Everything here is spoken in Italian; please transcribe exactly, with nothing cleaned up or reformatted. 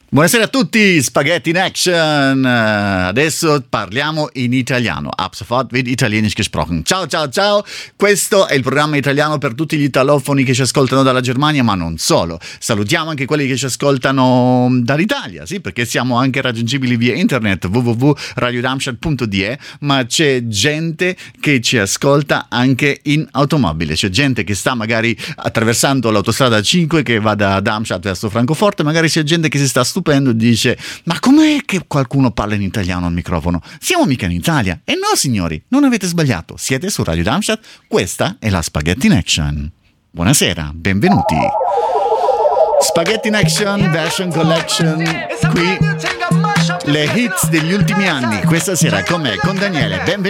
Buonasera a tutti, Spaghetti in Action. Adesso parliamo in italiano. Ab sofort wird italienisch gesprochen. Ciao, ciao, ciao. Questo è il programma italiano per tutti gli italofoni che ci ascoltano dalla Germania, ma non solo. Salutiamo anche quelli che ci ascoltano dall'Italia, sì, perché siamo anche raggiungibili via internet w w w punto radio darmstadt punto d e, ma c'è gente che ci ascolta anche in automobile. C'è gente che sta magari attraversando l'autostrada cinque che va da Darmstadt verso Francoforte, magari c'è gente che si sta stupendo e dice: ma com'è che qualcuno parla in italiano al microfono? Siamo mica in Italia. E no, signori, non avete sbagliato, siete su Radio Darmstadt, questa è la Spaghetti in Action. Buonasera, benvenuti. Spaghetti in Action Version Collection, qui le hits degli ultimi anni, questa sera con me, con Daniele, benvenuti.